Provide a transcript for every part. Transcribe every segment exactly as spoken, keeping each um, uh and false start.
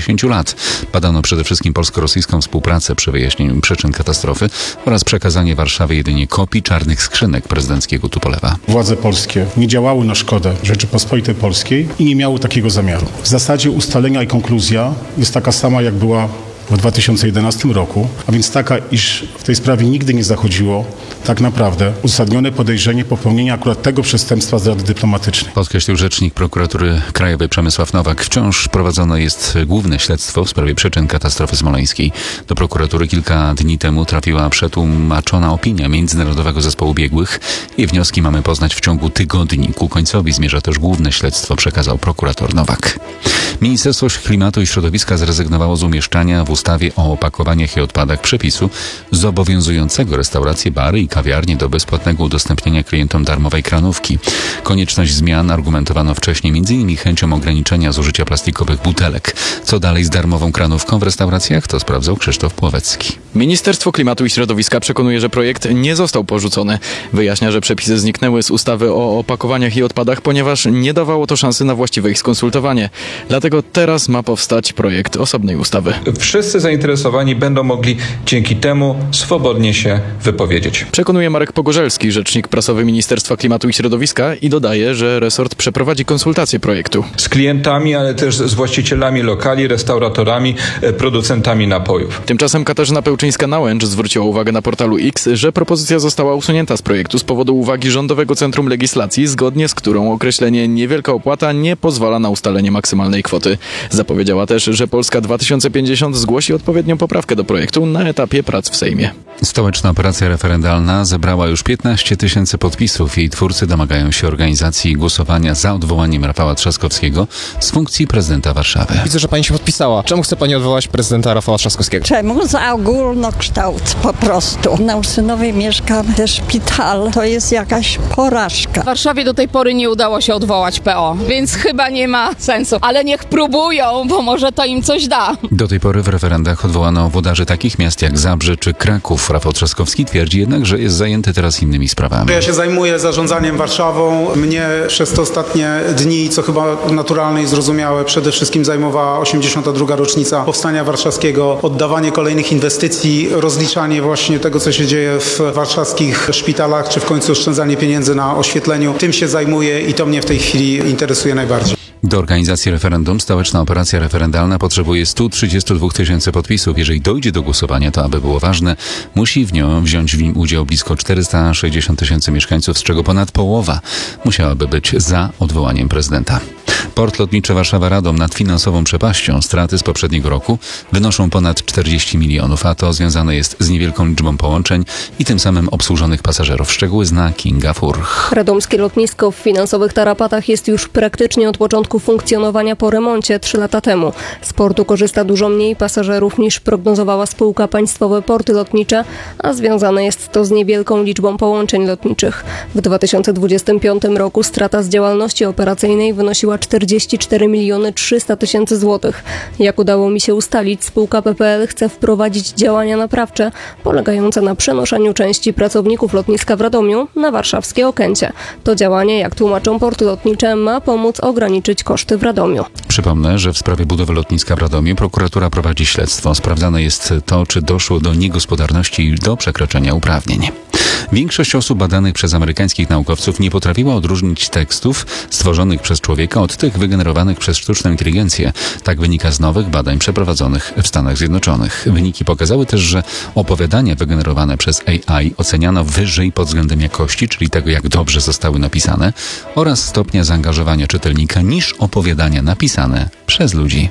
dziesięciu lat. Badano przede wszystkim polsko-rosyjską współpracę przy wyjaśnieniu przyczyn katastrofy oraz przekazanie Warszawy jedynie kopii czarnych skrzynek prezydenckiego Tupolewa. Władze polskie nie działały na szkodę Rzeczypospolitej Polskiej i nie miały takiego zamiaru. W zasadzie ustalenia i konkluzja jest taka sama, jak była w dwa tysiące jedenastym roku, a więc taka, iż w tej sprawie nigdy nie zachodziło tak naprawdę uzasadnione podejrzenie popełnienia akurat tego przestępstwa zdrady dyplomatycznej. Podkreślił rzecznik Prokuratury Krajowej Przemysław Nowak. Wciąż prowadzone jest główne śledztwo w sprawie przyczyn katastrofy smoleńskiej. Do prokuratury kilka dni temu trafiła przetłumaczona opinia Międzynarodowego Zespołu Biegłych. Jej wnioski mamy poznać w ciągu tygodni. Ku końcowi zmierza też główne śledztwo, przekazał prokurator Nowak. Ministerstwo Klimatu i Środowiska zrezygnowało z umieszczania w ustawie o opakowaniach i odpadach przepisu zobowiązującego restauracje, bary i kawiarnie do bezpłatnego udostępnienia klientom darmowej kranówki. Konieczność zmian argumentowano wcześniej między innymi chęcią ograniczenia zużycia plastikowych butelek. Co dalej z darmową kranówką w restauracjach? To sprawdzał Krzysztof Pławecki. Ministerstwo Klimatu i Środowiska przekonuje, że projekt nie został porzucony. Wyjaśnia, że przepisy zniknęły z ustawy o opakowaniach i odpadach, ponieważ nie dawało to szansy na właściwe ich skonsultowanie. Dlatego teraz ma powstać projekt osobnej ustawy. Wszyscy zainteresowani będą mogli dzięki temu swobodnie się wypowiedzieć. Przekonuje Marek Pogorzelski, rzecznik prasowy Ministerstwa Klimatu i Środowiska, i dodaje, że resort przeprowadzi konsultacje projektu. Z klientami, ale też z właścicielami lokali, restauratorami, producentami napojów. Tymczasem Katarzyna Pełczyńska-Nałęcz zwróciła uwagę na portalu X, że propozycja została usunięta z projektu z powodu uwagi Rządowego Centrum Legislacji, zgodnie z którą określenie niewielka opłata nie pozwala na ustalenie maksymalnej kwoty. Zapowiedziała też, że Polska dwa tysiące pięćdziesiąt zgłosi odpowiednią poprawkę do projektu na etapie prac w Sejmie. Stołeczna operacja referendalna zebrała już piętnaście tysięcy podpisów. Jej twórcy domagają się organizacji głosowania za odwołaniem Rafała Trzaskowskiego z funkcji prezydenta Warszawy. Widzę, że pani się podpisała. Czemu chce pani odwołać prezydenta Rafała Trzaskowskiego? Czemu? Za ogólnokształt po prostu. Na Ursynowej mieszka też szpital. To jest jakaś porażka. W Warszawie do tej pory nie udało się odwołać P O, więc chyba nie ma sensu. Ale niech próbują, bo może to im coś da. Do tej pory w referendach odwołano włodarzy takich miast jak Zabrze czy Kraków. Rafał Trzaskowski twierdzi jednak, że jest zajęty teraz innymi sprawami. Ja się zajmuję zarządzaniem Warszawą. Mnie przez te ostatnie dni, co chyba naturalne i zrozumiałe, przede wszystkim zajmowała osiemdziesiąta druga rocznica Powstania Warszawskiego, oddawanie kolejnych inwestycji, rozliczanie właśnie tego, co się dzieje w warszawskich szpitalach, czy w końcu oszczędzanie pieniędzy na oświetleniu. Tym się zajmuję i to mnie w tej chwili interesuje najbardziej. Do organizacji referendum stołeczna operacja referendalna potrzebuje stu trzydziestu dwóch tysięcy podpisów. Jeżeli dojdzie do głosowania, to aby było ważne, musi w nią wziąć w nim udział blisko czterysta sześćdziesiąt tysięcy mieszkańców, z czego ponad połowa musiałaby być za odwołaniem prezydenta. Port lotniczy Warszawa-Radom nad finansową przepaścią. Straty z poprzedniego roku wynoszą ponad czterdzieści milionów, a to związane jest z niewielką liczbą połączeń i tym samym obsłużonych pasażerów. Szczegóły zna Kinga Furch. Radomskie lotnisko w finansowych tarapatach jest już praktycznie od początku funkcjonowania po remoncie trzy lata temu. Z portu korzysta dużo mniej pasażerów niż prognozowała spółka Państwowe Porty Lotnicze, a związane jest to z niewielką liczbą połączeń lotniczych. W dwa tysiące dwudziestym piątym roku strata z działalności operacyjnej wynosiła czterdzieści cztery miliony trzysta tysięcy złotych. Jak udało mi się ustalić, spółka P P L chce wprowadzić działania naprawcze polegające na przenoszeniu części pracowników lotniska w Radomiu na warszawskie Okęcie. To działanie, jak tłumaczą porty lotnicze, ma pomóc ograniczyć koszty w Radomiu. Przypomnę, że w sprawie budowy lotniska w Radomiu prokuratura prowadzi śledztwo. Sprawdzane jest to, czy doszło do niegospodarności i do przekroczenia uprawnień. Większość osób badanych przez amerykańskich naukowców nie potrafiła odróżnić tekstów stworzonych przez człowieka od tych wygenerowanych przez sztuczną inteligencję. Tak wynika z nowych badań przeprowadzonych w Stanach Zjednoczonych. Wyniki pokazały też, że opowiadania wygenerowane przez A I oceniano wyżej pod względem jakości, czyli tego, jak dobrze zostały napisane, oraz stopnia zaangażowania czytelnika niż opowiadania napisane przez ludzi.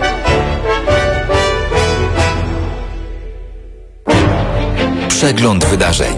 Przegląd wydarzeń.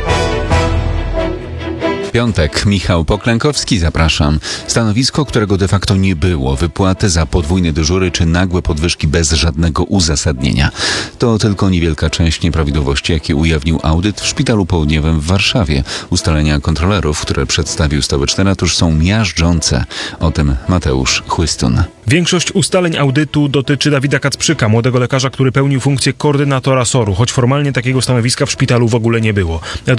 Piątek. Michał Poklękowski, zapraszam. Stanowisko, którego de facto nie było, wypłaty za podwójne dyżury czy nagłe podwyżki bez żadnego uzasadnienia. To tylko niewielka część nieprawidłowości, jakie ujawnił audyt w Szpitalu Południowym w Warszawie. Ustalenia kontrolerów, które przedstawił stołeczny ratusz, są miażdżące. O tym Mateusz Chłystun. Większość ustaleń audytu dotyczy Dawida Kacprzyka, młodego lekarza, który pełnił funkcję koordynatora soru, choć formalnie takiego stanowiska w szpitalu w ogóle nie było.